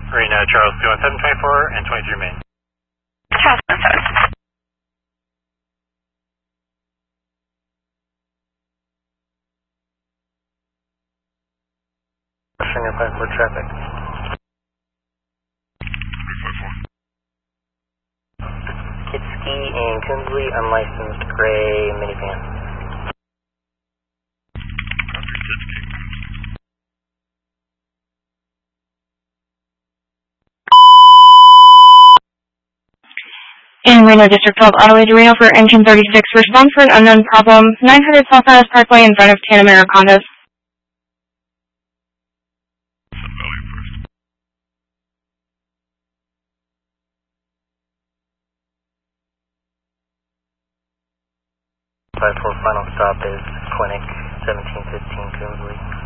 Reno, Charles 21724 and 23 Main. Charles 17. Senior 54 traffic. Kitski and Kinsley, unlicensed gray minivan. In Reno District 12, Auto to Reno for engine 36. Response for an unknown problem. 900 South Dallas Parkway in front of Tanamera Condos. Final stop is Clinic 1715 Kinsley.